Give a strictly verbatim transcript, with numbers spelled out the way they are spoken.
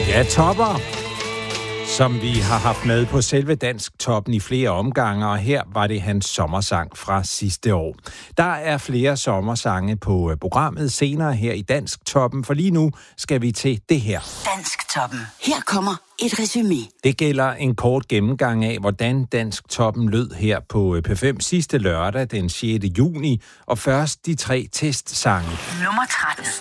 Ja, topper, som vi har haft med på selve Dansk Toppen i flere omgange, og her var det hans sommersang fra sidste år. Der er flere sommersange på programmet senere her i Dansk Toppen, for lige nu skal vi til det her. Dansk Toppen. Her kommer et resumé. Det gælder en kort gennemgang af, hvordan Dansk Toppen lød her på P fem sidste lørdag den sjette juni, og først de tre testsange. Nummer tretten.